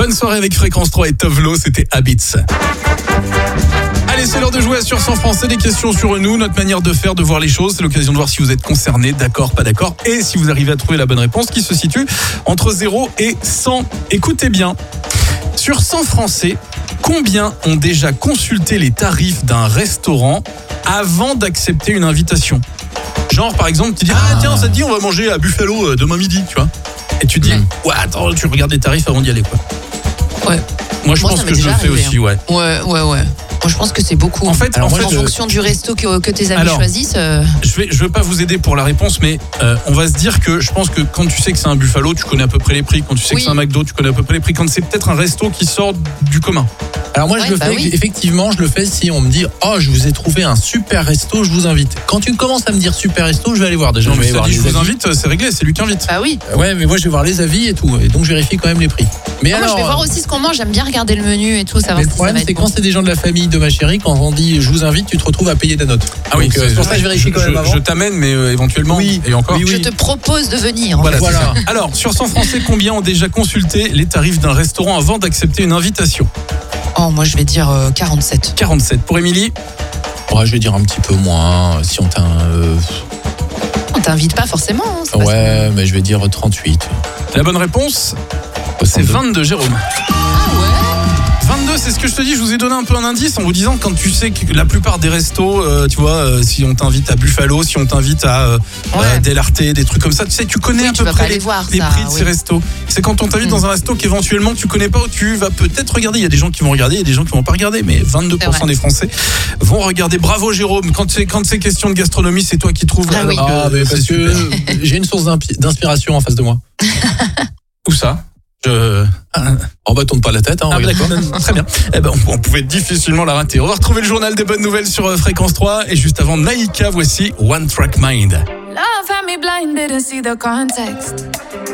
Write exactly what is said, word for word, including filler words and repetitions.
Bonne soirée avec Fréquence trois et Tovlo, c'était Habits. Allez, c'est l'heure de jouer à Sur cent Français, des questions sur nous, notre manière de faire, de voir les choses. C'est l'occasion de voir si vous êtes concerné, d'accord, pas d'accord, et si vous arrivez à trouver la bonne réponse qui se situe entre zéro et cent. Écoutez bien, sur cent Français, combien ont déjà consulté les tarifs d'un restaurant avant d'accepter une invitation ? Genre, par exemple, tu dis, ah tiens, ça te dit, on va manger à Buffalo euh, demain midi, tu vois. Et tu dis, Mm. ouais, attends, tu regardes les tarifs avant d'y aller, quoi. Ouais. Moi, je Moi, pense ça que m'est je le déjà fais arrivé, aussi, ouais. Ouais, ouais, ouais. Moi, je pense que c'est beaucoup. En fait, Alors, en fait, en je- fonction du resto que, que tes amis Alors, choisissent. euh, Je vais, je veux pas vous aider pour la réponse, mais euh, on va se dire que je pense que quand tu sais que c'est un Buffalo, tu connais à peu près les prix. Quand tu sais Oui. que c'est un McDo, tu connais à peu près les prix. Quand c'est peut-être un resto qui sort du commun. Alors moi, Ouais, je le bah fais, oui. effectivement, je le fais si on me dit « Oh, je vous ai trouvé un super resto, je vous invite ». Quand tu commences à me dire super resto, je vais aller voir déjà. Non, je mais vais ça voir dit, je les vous avis. invite, c'est réglé, c'est lui qui invite. Bah oui. Ouais, mais moi, je vais voir les avis et tout. Et donc, je vérifie quand même les prix. Mais Ah, moi, alors, je vais voir aussi ce qu'on mange. J'aime bien regarder le menu et tout, savoir mais si le ça problème, va c'est être quand bon. c'est des gens de la famille de ma chérie, quand on dit « Je vous invite », tu te retrouves à payer ta note. Ah oui, Donc, euh, c'est pour ça que je vérifie quand même je, avant. je t'amène, mais euh, éventuellement. Oui, et encore. oui, oui. Je te propose de venir. en Voilà, fait. c'est Voilà. ça. Alors, sur cent Français, combien ont déjà consulté les tarifs d'un restaurant avant d'accepter une invitation ? Oh, moi, je vais dire euh, quarante-sept. quarante-sept. Pour Émilie ? Ouais, je vais dire un petit peu moins. Si on t'a... euh, On t'invite pas forcément. hein, c'est pas ça. Ouais, mais je vais dire trente-huit. La bonne réponse, c'est vingt-deux, Jérôme. Ah ouais. vingt-deux, c'est ce que je te dis. Je vous ai donné un peu un indice en vous disant quand tu sais que la plupart des restos, euh, tu vois, euh, si on t'invite à Buffalo, si on t'invite à euh, Ouais. euh, Del Arte, des trucs comme ça, tu sais, tu connais Oui, à tu peu vas près pas les, aller voir les ça, prix de oui. ces restos. C'est quand on t'invite Mm. dans un resto qu'éventuellement tu connais pas ou tu vas peut-être regarder. Il y a des gens qui vont regarder, il y a des gens qui vont pas regarder, mais vingt-deux pour cent C'est vrai. des Français vont regarder. Bravo Jérôme. Quand c'est quand c'est question de gastronomie, c'est toi qui trouves. Ah oui. alors que Ah, mais c'est parce super. que j'ai une source d'impi- d'inspiration en face de moi. Où ça Je... On va tourne pas la tête. Hein, Ah, regarde. d'accord, très bien. Eh ben, on, on pouvait difficilement la rater. On va retrouver le journal des bonnes nouvelles sur euh, Fréquence trois. Et juste avant Naïka, voici One Track Mind. Love had me blind, didn't see the context.